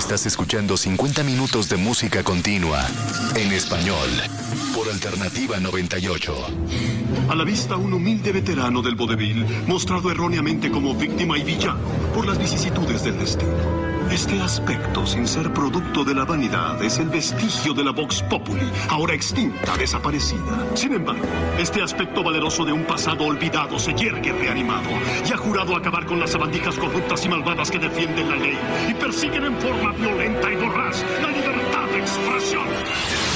Estás escuchando 50 minutos de música continua en español por Alternativa 98. A la vista un humilde veterano del vodevil, mostrado erróneamente como víctima y villano por las vicisitudes del destino. Este aspecto, sin ser producto de la vanidad, es el vestigio de la Vox Populi, ahora extinta, desaparecida. Sin embargo, este aspecto valeroso de un pasado olvidado se yergue reanimado y ha jurado acabar con las sabandijas corruptas y malvadas que defienden la ley y persiguen en forma violenta y voraz la libertad de expresión.